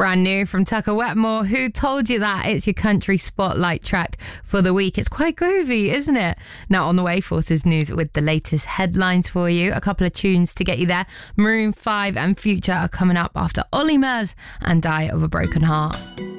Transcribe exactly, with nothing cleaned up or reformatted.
Brand new from Tucker Wetmore. Who told you that? It's your country spotlight track for the week. It's quite groovy, isn't it? Now on the way, Forces News with the latest headlines for you. A couple of tunes to get you there. Maroon five and Future are coming up after Ollie Murs and Die of a Broken Heart.